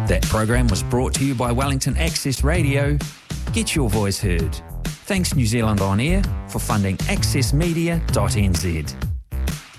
That program was brought to you by Wellington Access Radio. Get your voice heard. Thanks New Zealand On Air for funding accessmedia.nz.